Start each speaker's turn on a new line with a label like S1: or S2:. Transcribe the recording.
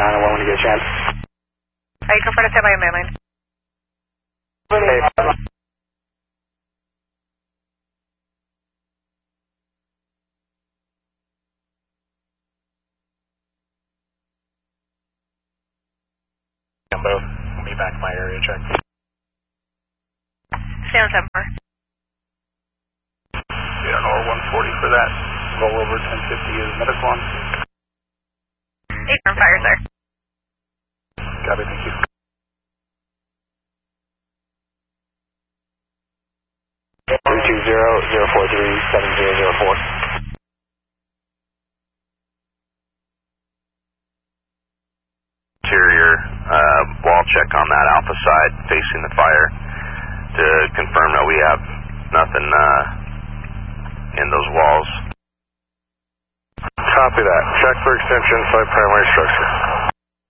S1: 901 when you get a chance.
S2: You confirm to stand by your mainline.
S1: Hey.
S3: Both. We'll be back in my area check.
S2: Stay on 7-4.
S3: Yeah, or 140 for that. Roll over 1050 is medical on.
S2: 8 firm fires there.
S3: Copy, thank you.
S1: Three 2-0-043-7004.
S4: Interior wall check on that alpha side facing the fire to confirm that we have nothing in those walls.
S1: Copy that. Check for extension inside primary structure.